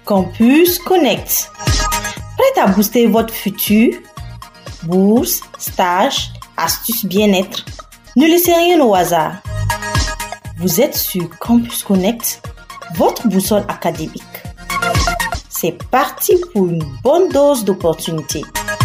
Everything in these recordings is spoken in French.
Campus Connect. Prête à booster votre futur? Bourse, stage, astuces bien-être. Ne laissez rien au hasard. Vous êtes sur Campus Connect, votre boussole académique. C'est parti pour une bonne dose d'opportunités.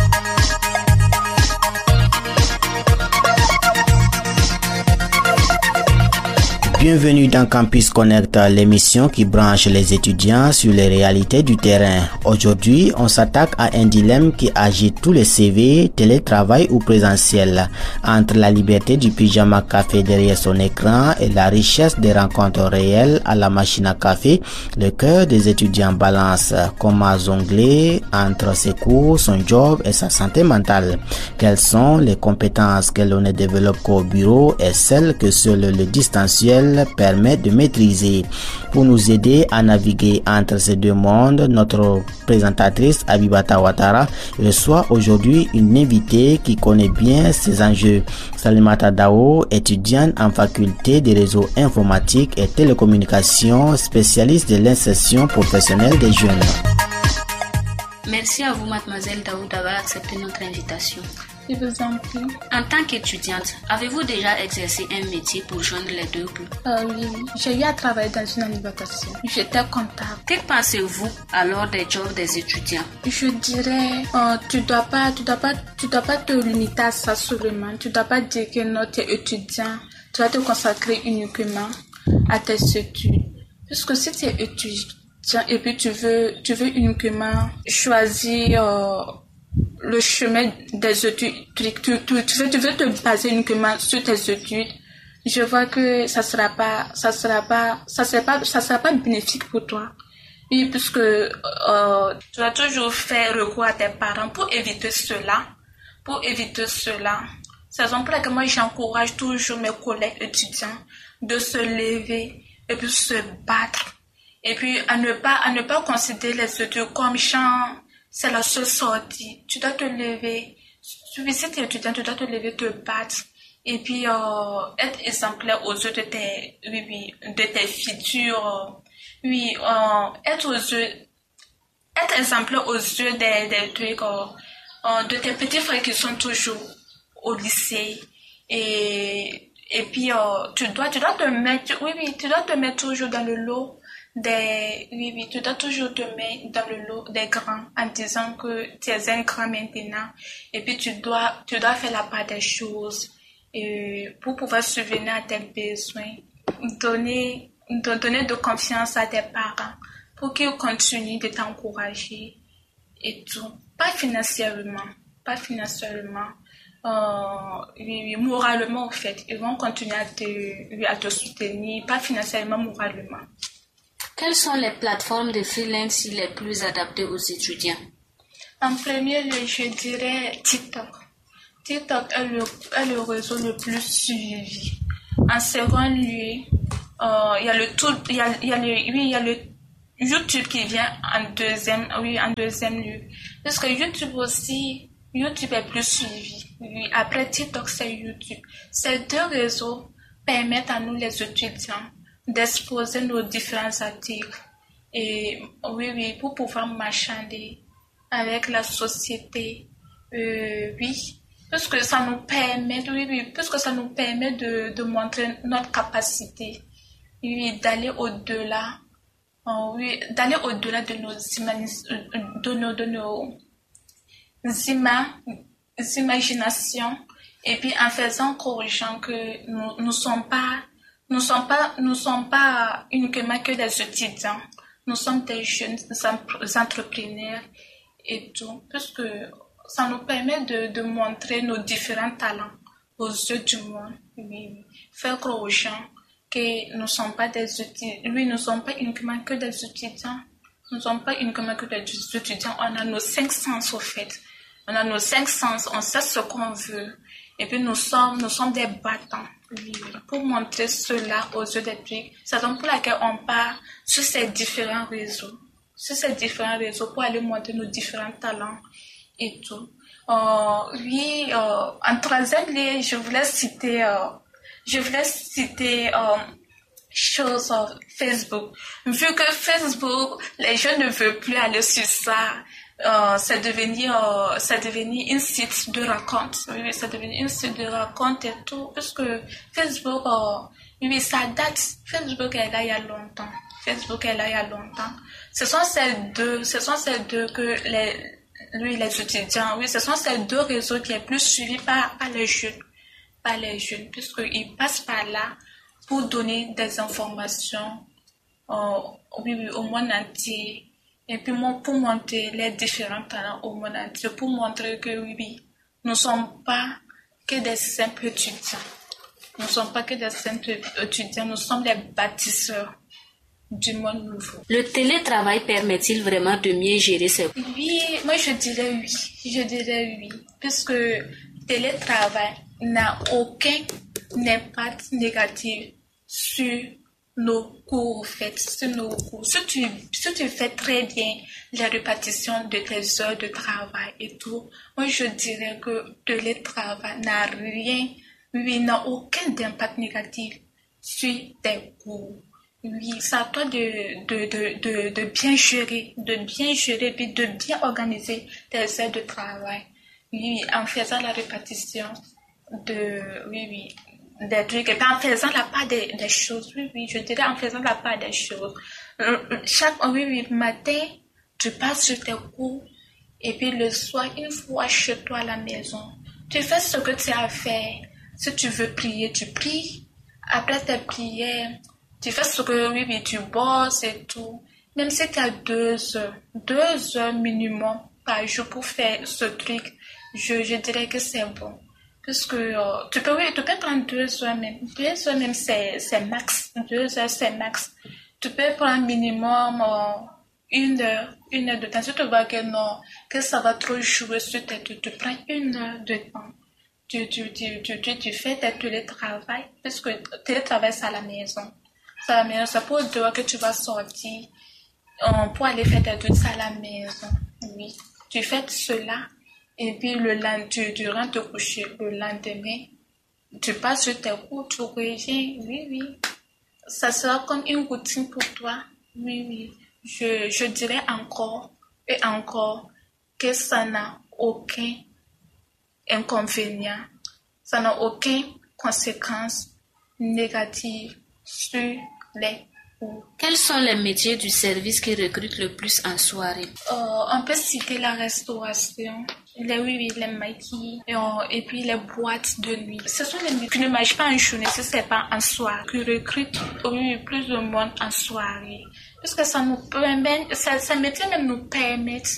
Bienvenue dans Campus Connect, l'émission qui branche les étudiants sur les réalités du terrain. Aujourd'hui, on s'attaque à un dilemme qui agite tous les CV, télétravail ou présentiel, entre la liberté du pyjama café derrière son écran et la richesse des rencontres réelles à la machine à café. Le cœur des étudiants balance comment jongler entre ses cours, son job et sa santé mentale. Quelles sont les compétences que l'on ne développe qu'au bureau et celles que seul le distanciel permet de maîtriser. Pour nous aider à naviguer entre ces deux mondes, notre présentatrice Abibata Ouattara reçoit aujourd'hui une invitée qui connaît bien ces enjeux. Salimata Dao, étudiante en faculté des réseaux informatiques et télécommunications, spécialiste de l'insertion professionnelle des jeunes. Merci à vous, mademoiselle Daou, d'avoir accepté notre invitation. Je vous en prie. En tant qu'étudiante, avez-vous déjà exercé un métier pour joindre les deux bouts? Oui, j'ai eu à travailler dans une alimentation. J'étais comptable. Que pensez-vous alors des jobs des étudiants? Je dirais, tu dois pas te limiter à ça seulement. Tu dois pas dire que non, tu es étudiant. Tu vas te consacrer uniquement à tes études. Parce que si tu es étudiant et puis tu veux uniquement choisir le chemin des études, tu veux te baser uniquement sur tes études, je vois que ça sera pas bénéfique pour toi. Oui, puisque tu vas toujours faire recours à tes parents pour éviter cela. C'est la raison pour laquelle moi j'encourage toujours mes collègues étudiants de se lever et puis se battre. Et puis à ne pas considérer les études comme c'est la seule sortie. Tu dois te lever. Si tu es étudiant, tu dois te lever, te battre. Et puis, être exemplaire aux yeux de tes futurs. Être exemplaire aux yeux des trucs, de tes petits frères qui sont toujours au lycée. Et puis, tu dois te mettre toujours dans le lot. Tu dois toujours te mettre dans le lot des grands en disant que tu es un grand maintenant et puis tu dois faire la part des choses pour pouvoir subvenir à tes besoins, donner de confiance à tes parents pour qu'ils continuent de t'encourager et tout. Pas financièrement. Moralement, en fait. Ils vont continuer à te soutenir, pas financièrement, moralement. Quelles sont les plateformes de freelance les plus adaptées aux étudiants? En premier lieu, je dirais TikTok. TikTok est le réseau le plus suivi. En second lieu, il y a le YouTube qui vient en deuxième lieu. Parce que YouTube est plus suivi. Oui, après TikTok, c'est YouTube. Ces deux réseaux permettent à nous les étudiants d'exposer nos différents articles et pour pouvoir marchander avec la société, parce que ça nous permet de montrer notre capacité, d'aller au-delà, de nos imaginations, et puis en faisant croire aux gens que nous ne sommes pas uniquement que des étudiants. Nous sommes des jeunes entrepreneurs et tout. Parce que ça nous permet de montrer nos différents talents aux yeux du monde. Oui. Faire croire aux gens que nous ne sommes pas des étudiants. Oui, nous ne sommes pas uniquement que des étudiants. On a nos 5 sens au fait. On a nos 5 sens, on sait ce qu'on veut. Et puis nous sommes des battants, pour montrer cela aux yeux des publics. C'est donc pour laquelle on part sur ces différents réseaux pour aller montrer nos différents talents et tout. En troisième lieu, je voulais citer chose Facebook. Vu que Facebook, les gens ne veulent plus aller sur ça. C'est devenu un site de raconte. Oui, c'est devenu un site de raconte et tout. Parce que Facebook, oui, ça date. Facebook est là il y a longtemps. Ce sont ces deux que les étudiants, oui, ce sont ces deux réseaux qui est plus suivis par les jeunes, puisqu'ils passent par là pour donner des informations, oui, au monde entier. Et puis pour montrer les différents talents au monde entier, pour montrer que oui, nous ne sommes pas que des simples étudiants. Nous sommes les bâtisseurs du monde nouveau. Le télétravail permet-il vraiment de mieux gérer ses... Oui, moi je dirais oui. Puisque télétravail n'a aucun impact négatif sur nos cours, en fait, sur nos cours. Si tu fais très bien la répartition de tes heures de travail et tout, moi je dirais que le télétravail n'a aucun impact négatif sur tes cours. Oui, c'est à toi de bien gérer, puis de bien organiser tes heures de travail. Oui, en faisant la répartition des trucs, et puis en faisant la part des choses. Oui, je dirais en faisant la part des choses. Le matin, tu passes sur tes cours, et puis le soir, une fois chez toi à la maison, tu fais ce que tu as à faire. Si tu veux prier, tu pries. Après tes prières, tu fais ce que, tu bosses et tout. Même si tu as 2 heures minimum par jour pour faire ce truc, je dirais que c'est bon. Parce que tu peux prendre 2 heures même. 2 heures même, c'est max. 2 heures, c'est max. Tu peux prendre minimum 1 heure de temps. Si tu vois que ça va trop jouer sur tes trucs, tu prends 1 heure de temps. Tu fais tes télétravail. Parce que télétravail, c'est à la maison. C'est pour dehors que tu vas sortir pour aller faire tes trucs à la maison. Oui. Tu fais cela et puis tu rentres te coucher. Le lendemain, tu passes sur tes cours, tu reviens. Oui. Ça sera comme une routine pour toi. Oui. Je dirais encore et encore que ça n'a aucun inconvénient. Ça n'a aucune conséquence négative sur les cours. Quels sont les métiers du service qui recrutent le plus en soirée? On peut citer la restauration, les maquis et puis les boîtes de nuit. Ce sont les métiers qui ne marchent pas en journée, si ce n'est pas en soirée, qui recrutent plus de monde en soirée. Parce que ça nous permet, ces métiers même nous permettent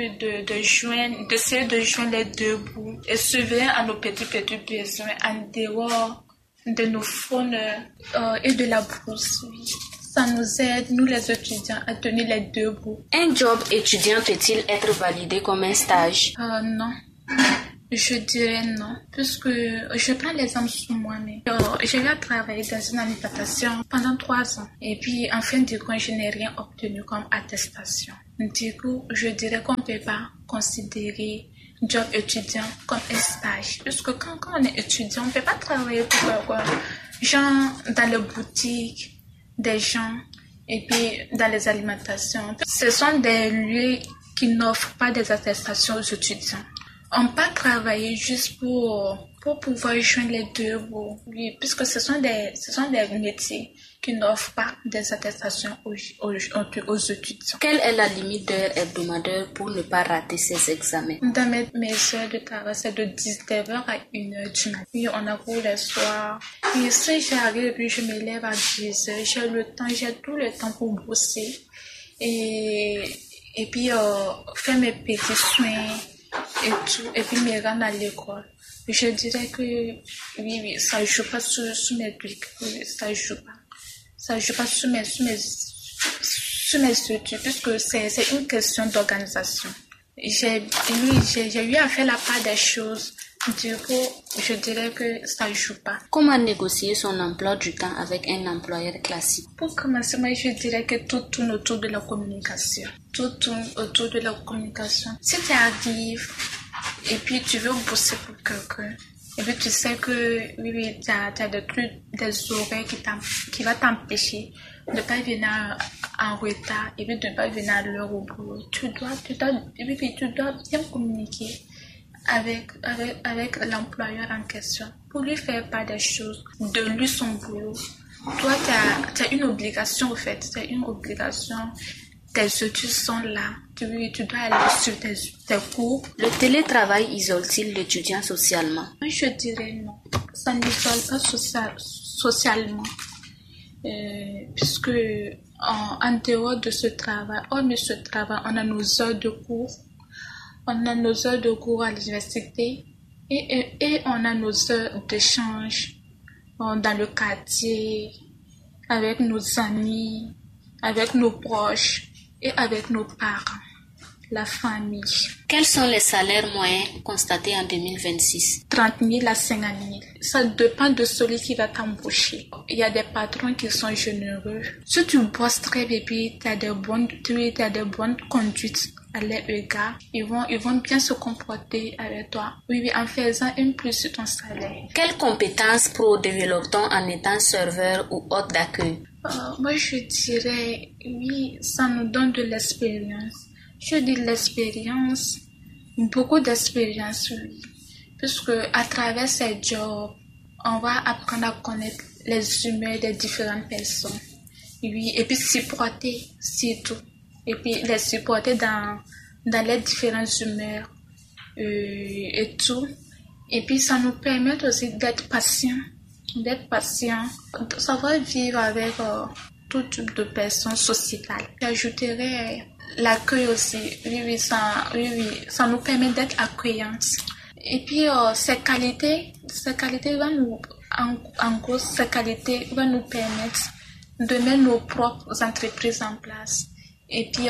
d'essayer de joindre les deux bouts et subvenir à nos petits besoins en dehors de nos fourneurs et de la bourse. Oui. Ça nous aide, nous les étudiants, à tenir les deux bouts. Un job étudiant peut-il être validé comme un stage? Non. Je dirais non, puisque je prends l'exemple sur moi-même. J'ai travaillé dans une alimentation pendant 3 ans. Et puis, en fin de compte, je n'ai rien obtenu comme attestation. Du coup, je dirais qu'on ne peut pas considérer job étudiant comme un stage. Puisque quand on est étudiant, on ne peut pas travailler pour genre dans les boutiques des gens et puis dans les alimentations. Ce sont des lieux qui n'offrent pas des attestations aux étudiants. On peut travailler juste pour pouvoir joindre les deux bouts. Oui, puisque ce sont des métiers qui n'offrent pas des attestations aux étudiants. Quelle est la limite d'heures hebdomadaires pour ne pas rater ces examens? Dans mes heures de travail, c'est de 19h à 1h du matin. Oui, on a cours les soirs. Et si j'arrive et puis je me lève à 10h, j'ai tout le temps pour bosser. Et puis faire mes petits soins et tout, et puis me rendre à l'école. Je dirais que oui, ça joue pas sur mes trucs. Oui, ça joue pas sur mes études, puisque c'est une question d'organisation. J'ai eu à faire la part des choses. Du coup, je dirais que ça joue pas. Comment négocier son emploi du temps avec un employeur classique? Pour commencer, moi, je dirais que tout tourne autour de la communication. Tout tourne autour de la communication. Si tu arrives et puis tu veux bosser pour quelqu'un, Et puis tu sais que oui, t'as des trucs, des horaires qui va t'empêcher de ne pas venir en retard et puis de ne pas venir à l'heure au boulot. Tu dois bien communiquer avec l'employeur en question pour lui faire part des choses, de lui son boulot. Toi, t'as une obligation, au fait, c'est une obligation. Tes études sont là, tu dois aller sur tes cours. Le télétravail isole-t-il l'étudiant socialement? Je dirais non, ça n'isole pas socialement, puisque en dehors de ce travail, on a nos heures de cours, à l'université et on a nos heures d'échange dans le quartier, avec nos amis, avec nos proches et avec nos parents, la famille. Quels sont les salaires moyens constatés en 2026? 30 000 à 50 000. Ça dépend de celui qui va t'embaucher. Il y a des patrons qui sont généreux. Si tu bosses très bien et tu as des bonnes conduites à leur égard, ils vont bien se comporter avec toi. Oui, en faisant un plus sur ton salaire. Quelles compétences pro développe-t-on en étant serveur ou hôte d'accueil? Moi, je dirais, oui, ça nous donne de l'expérience. Je dis l'expérience, beaucoup d'expérience, oui. Puisque à travers ces jobs, on va apprendre à connaître les humains des différentes personnes. Oui, et puis supporter, c'est tout. Et puis les supporter dans les différentes humeurs et tout. Et puis ça nous permet aussi d'être patient, de savoir vivre avec tout type de personnes sociétales. J'ajouterais l'accueil aussi. Oui, ça nous permet d'être accueillantes. Et puis ces qualités vont nous, en gros, ces qualités vont nous permettre de mettre nos propres entreprises en place. Et puis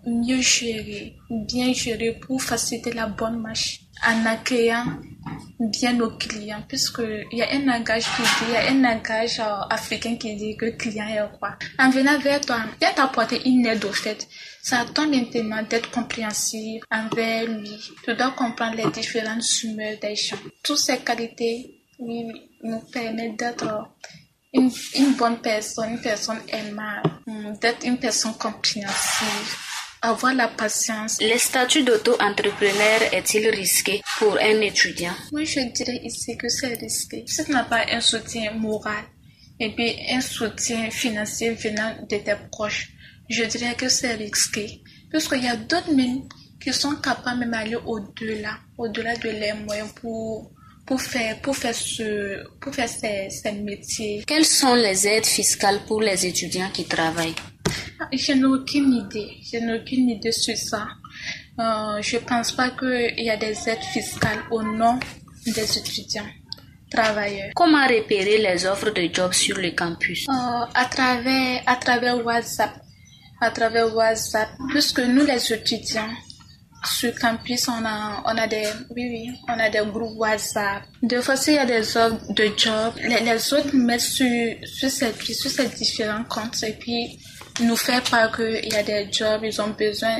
bien gérer pour faciliter la bonne marche en accueillant bien nos clients, puisque il y a un langage africain qui dit que le client est roi. En venant vers toi, bien t'apporter une aide au fait. Ça attend maintenant d'être compréhensif envers lui. Tu dois comprendre les différentes humeurs des gens. Toutes ces qualités nous permettent d'être une bonne personne, une personne aimable, d'être une personne compréhensive, avoir la patience. Le statut d'auto-entrepreneur est-il risqué pour un étudiant? Moi, je dirais ici que c'est risqué. Si tu n'as pas un soutien moral et puis un soutien financier venant de tes proches, je dirais que c'est risqué. Parce qu'il y a d'autres même qui sont capables même d'aller au-delà de leurs moyens pour faire ces métiers. Quelles sont les aides fiscales pour les étudiants qui travaillent? Je n'ai aucune idée sur ça. Je pense pas qu'il y a des aides fiscales au nom des étudiants travailleurs. Comment repérer les offres de job sur le campus? À travers WhatsApp. Puisque nous les étudiants, sur campus, on a des groupes WhatsApp. Des fois, s'il y a des offres de job, les autres mettent sur ces différents comptes et puis nous faire part qu'il y a des jobs, ils ont besoin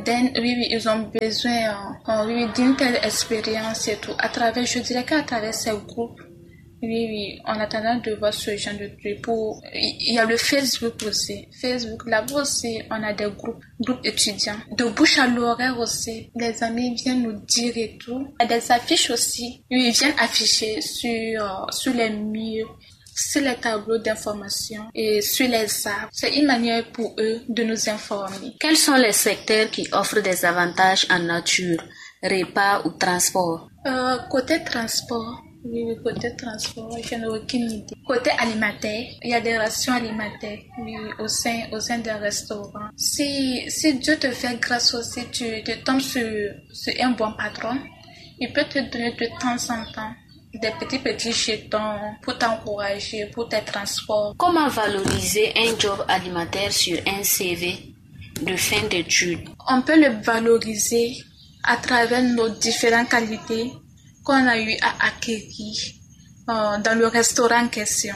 d'une telle expérience et tout. Je dirais qu'à travers ces groupes, on a tendance de voir ce genre de trucs. Il y a le Facebook aussi. Là-bas aussi, on a des groupes étudiants. De bouche à l'oreille aussi, les amis viennent nous dire et tout. Il y a des affiches aussi. Ils viennent afficher sur les murs, sur les tableaux d'information et sur les arbres. C'est une manière pour eux de nous informer. Quels sont les secteurs qui offrent des avantages en nature, repas ou transport? Côté transport, je n'ai aucune idée. Côté alimentaire, il y a des rations alimentaires au sein des restaurants. Si Dieu te fait grâce aussi, tu tombes sur un bon patron, il peut te donner de temps en temps des petits jetons pour t'encourager, pour tes transports. Comment valoriser un job alimentaire sur un CV de fin d'études? On peut le valoriser à travers nos différentes qualités qu'on a eu à acquérir dans le restaurant en question.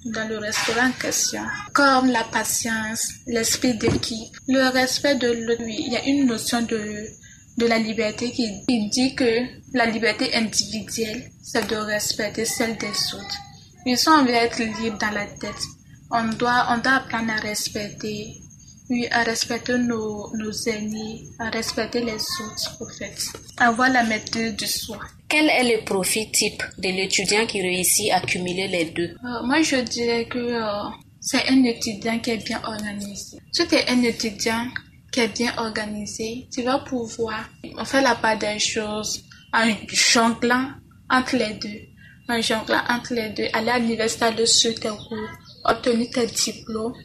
Comme la patience, l'esprit d'équipe, le respect de l'autre. Il y a une notion de la liberté qui dit que la liberté individuelle, c'est de respecter celle des autres. Mais si on veut être libre dans la tête, on doit apprendre à respecter, oui, à respecter nos aînés, à respecter les autres, en fait. Avoir la maîtrise du soi. Quel est le profil type de l'étudiant qui réussit à cumuler les deux? Moi, je dirais que c'est un étudiant qui est bien organisé. Si tu es un étudiant qui est bien organisé, tu vas pouvoir faire la part des choses en jonglant entre les deux. Aller à l'université, aller sur tes cours, obtenir tes diplômes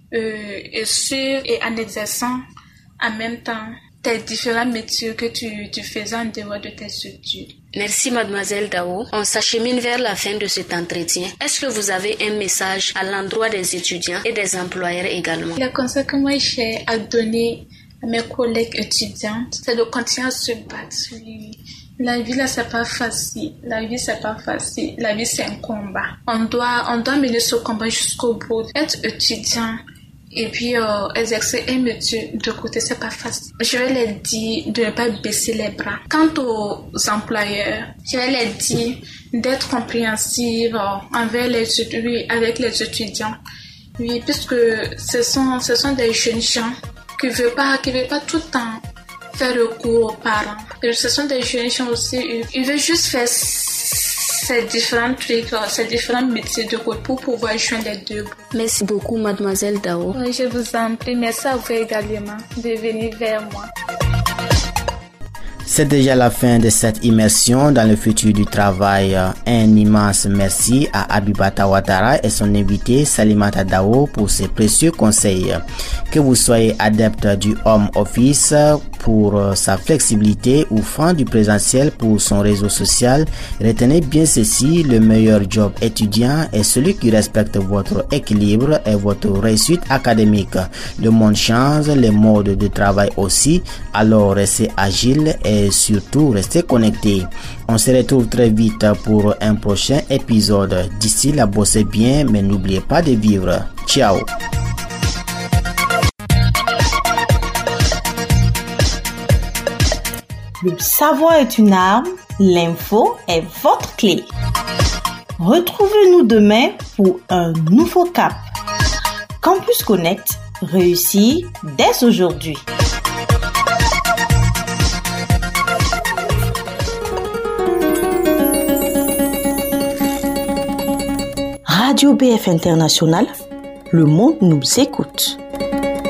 et en exerçant en même temps tes différents métiers que tu faisais en dehors de tes études. Merci Mademoiselle Dao. On s'achemine vers la fin de cet entretien. Est-ce que vous avez un message à l'endroit des étudiants et des employeurs également? Le conseil que moi j'ai à donner à mes collègues étudiantes, c'est de continuer à se battre. La vie là c'est pas facile. La vie c'est un combat. On doit mener ce combat jusqu'au bout. Être étudiant et puis exercer un métier de côté, c'est pas facile. Je vais leur dire de ne pas baisser les bras. Quant aux employeurs, je vais leur dire d'être compréhensive avec les étudiants. Oui, puisque ce sont des jeunes gens qui veulent pas tout le temps faire recours aux parents. Et ce sont des jeunes gens aussi, ils veulent juste faire ces différents trucs, ces différents métiers de côté pour pouvoir joindre les deux. Merci beaucoup, Mademoiselle Dao. Oui, je vous en prie. Merci à vous également de venir vers moi. C'est déjà la fin de cette immersion dans le futur du travail. Un immense merci à Abibata Ouattara et son invité Salimata Dao pour ses précieux conseils. Que vous soyez adepte du home office pour sa flexibilité ou fan du présentiel pour son réseau social, retenez bien ceci, le meilleur job étudiant est celui qui respecte votre équilibre et votre réussite académique. Le monde change, les modes de travail aussi, alors restez agile et surtout restez connectés. On se retrouve très vite pour un prochain épisode. D'ici là, bossez bien, mais n'oubliez pas de vivre. Ciao. Le savoir est une arme, l'info est votre clé. Retrouvez-nous demain pour un nouveau cap. Campus Connect réussit dès aujourd'hui. Radio BF International, le monde nous écoute.